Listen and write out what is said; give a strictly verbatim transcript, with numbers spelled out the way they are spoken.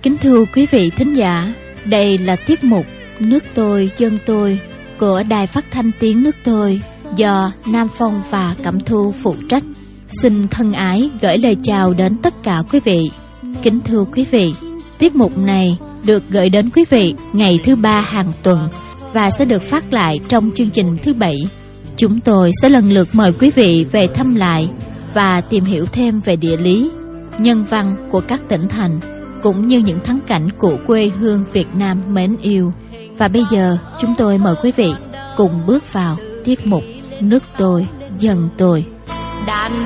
Kính thưa quý vị thính giả, đây là tiết mục Nước Tôi Dân Tôi của Đài Phát thanh Tiếng Nước Tôi do Nam Phong và Cẩm Thu phụ trách. Xin thân ái gửi lời chào đến tất cả quý vị. Kính thưa quý vị, tiết mục này được gửi đến quý vị ngày thứ ba hàng tuần và sẽ được phát lại trong chương trình thứ bảy. Chúng tôi sẽ lần lượt mời quý vị về thăm lại và tìm hiểu thêm về địa lý, nhân văn của các tỉnh thành, cũng như những thắng cảnh của quê hương Việt Nam mến yêu. Và bây giờ chúng tôi mời quý vị cùng bước vào tiết mục Nước Tôi Dân Tôi.